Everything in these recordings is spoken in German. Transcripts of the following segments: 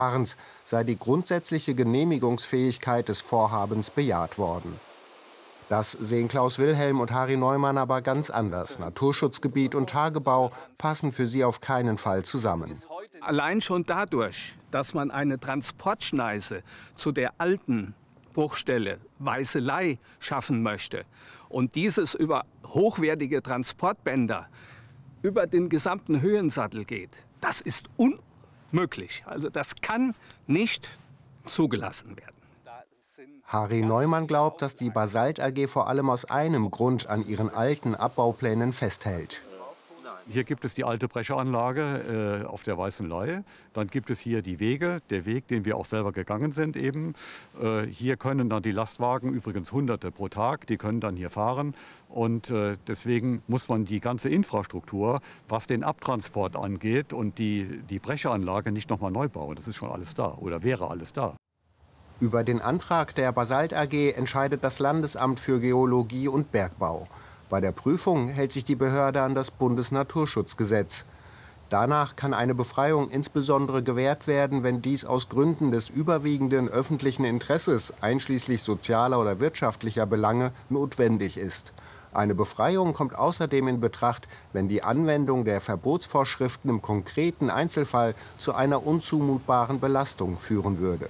sei die grundsätzliche Genehmigungsfähigkeit des Vorhabens bejaht worden. Das sehen Klaus Wilhelm und Harry Neumann aber ganz anders. Naturschutzgebiet und Tagebau passen für sie auf keinen Fall zusammen. Allein schon dadurch, dass man eine Transportschneise zu der alten Bruchstelle Weißelei schaffen möchte und dieses über hochwertige Transportbänder über den gesamten Höhensattel geht, das ist unmöglich. Also das kann nicht zugelassen werden. Harry Neumann glaubt, dass die Basalt AG vor allem aus einem Grund an ihren alten Abbauplänen festhält. Hier gibt es die alte Brecheranlage auf der Weißenlei. Dann gibt es hier die Wege, der Weg, den wir auch selber gegangen sind eben. Hier können dann die Lastwagen, übrigens Hunderte pro Tag, die können dann hier fahren. Und deswegen muss man die ganze Infrastruktur, was den Abtransport angeht und die Brecheranlage nicht nochmal neu bauen. Das ist schon alles da oder wäre alles da. Über den Antrag der Basalt AG entscheidet das Landesamt für Geologie und Bergbau. Bei der Prüfung hält sich die Behörde an das Bundesnaturschutzgesetz. Danach kann eine Befreiung insbesondere gewährt werden, wenn dies aus Gründen des überwiegenden öffentlichen Interesses, einschließlich sozialer oder wirtschaftlicher Belange, notwendig ist. Eine Befreiung kommt außerdem in Betracht, wenn die Anwendung der Verbotsvorschriften im konkreten Einzelfall zu einer unzumutbaren Belastung führen würde.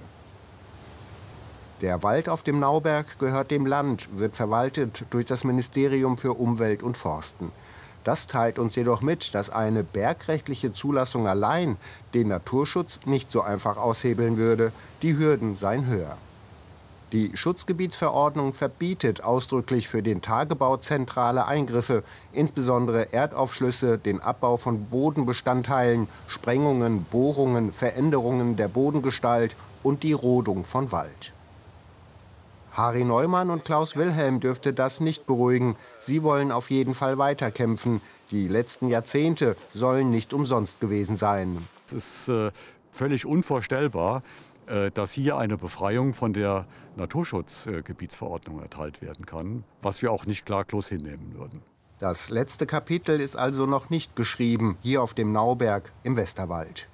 Der Wald auf dem Nauberg gehört dem Land, wird verwaltet durch das Ministerium für Umwelt und Forsten. Das teilt uns jedoch mit, dass eine bergrechtliche Zulassung allein den Naturschutz nicht so einfach aushebeln würde. Die Hürden seien höher. Die Schutzgebietsverordnung verbietet ausdrücklich für den Tagebau zentrale Eingriffe, insbesondere Erdaufschlüsse, den Abbau von Bodenbestandteilen, Sprengungen, Bohrungen, Veränderungen der Bodengestalt und die Rodung von Wald. Harry Neumann und Klaus Wilhelm dürfte das nicht beruhigen. Sie wollen auf jeden Fall weiterkämpfen. Die letzten Jahrzehnte sollen nicht umsonst gewesen sein. Es ist völlig unvorstellbar, dass hier eine Befreiung von der Naturschutzgebietsverordnung erteilt werden kann, was wir auch nicht klaglos hinnehmen würden. Das letzte Kapitel ist also noch nicht geschrieben, hier auf dem Nauberg im Westerwald.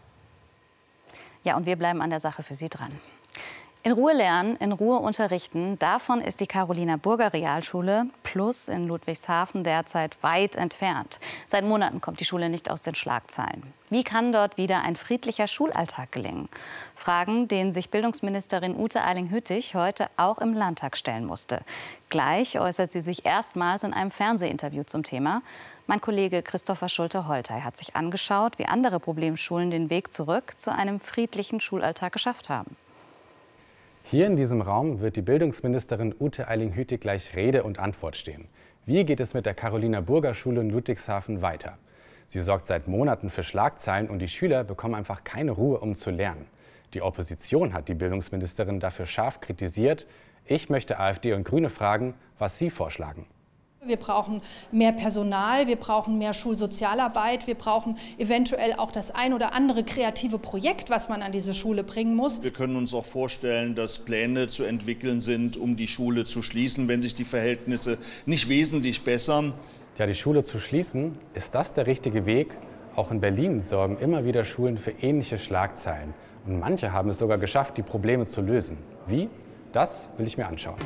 Ja, und wir bleiben an der Sache für Sie dran. In Ruhe lernen, in Ruhe unterrichten, davon ist die Carolina-Burger Realschule Plus in Ludwigshafen derzeit weit entfernt. Seit Monaten kommt die Schule nicht aus den Schlagzeilen. Wie kann dort wieder ein friedlicher Schulalltag gelingen? Fragen, denen sich Bildungsministerin Ute Eiling-Hüttich heute auch im Landtag stellen musste. Gleich äußert sie sich erstmals in einem Fernsehinterview zum Thema. Mein Kollege Christopher Schulte-Holtei hat sich angeschaut, wie andere Problemschulen den Weg zurück zu einem friedlichen Schulalltag geschafft haben. Hier in diesem Raum wird die Bildungsministerin Ute Eiling-Hüttich gleich Rede und Antwort stehen. Wie geht es mit der Carolina-Burger Schule in Ludwigshafen weiter? Sie sorgt seit Monaten für Schlagzeilen und die Schüler bekommen einfach keine Ruhe, um zu lernen. Die Opposition hat die Bildungsministerin dafür scharf kritisiert. Ich möchte AfD und Grüne fragen, was sie vorschlagen. Wir brauchen mehr Personal, wir brauchen mehr Schulsozialarbeit, wir brauchen eventuell auch das ein oder andere kreative Projekt, was man an diese Schule bringen muss. Wir können uns auch vorstellen, dass Pläne zu entwickeln sind, um die Schule zu schließen, wenn sich die Verhältnisse nicht wesentlich bessern. Ja, die Schule zu schließen, ist das der richtige Weg? Auch in Berlin sorgen immer wieder Schulen für ähnliche Schlagzeilen. Und manche haben es sogar geschafft, die Probleme zu lösen. Wie? Das will ich mir anschauen.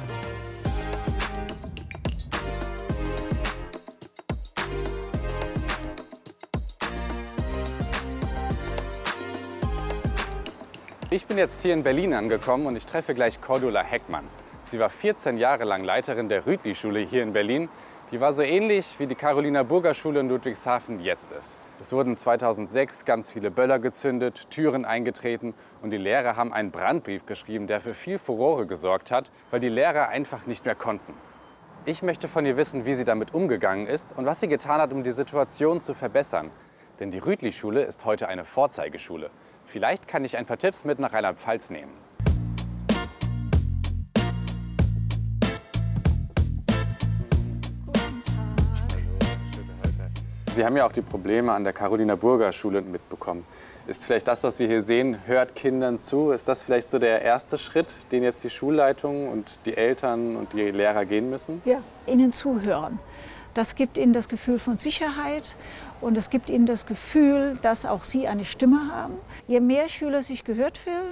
Ich bin jetzt hier in Berlin angekommen und ich treffe gleich Cordula Heckmann. Sie war 14 Jahre lang Leiterin der Rütli-Schule hier in Berlin. Die war so ähnlich wie die Carolina-Burger Schule in Ludwigshafen jetzt ist. Es wurden 2006 ganz viele Böller gezündet, Türen eingetreten und die Lehrer haben einen Brandbrief geschrieben, der für viel Furore gesorgt hat, weil die Lehrer einfach nicht mehr konnten. Ich möchte von ihr wissen, wie sie damit umgegangen ist und was sie getan hat, um die Situation zu verbessern. Denn die Rütli-Schule ist heute eine Vorzeigeschule. Vielleicht kann ich ein paar Tipps mit nach Rheinland-Pfalz nehmen. Sie haben ja auch die Probleme an der Carolina-Burger Schule mitbekommen. Ist vielleicht das, was wir hier sehen, hört Kindern zu? Ist das vielleicht so der erste Schritt, den jetzt die Schulleitung und die Eltern und die Lehrer gehen müssen? Ja, ihnen zuhören. Das gibt ihnen das Gefühl von Sicherheit Und es gibt ihnen das Gefühl, dass auch sie eine Stimme haben. Je mehr Schüler sich gehört fühlen,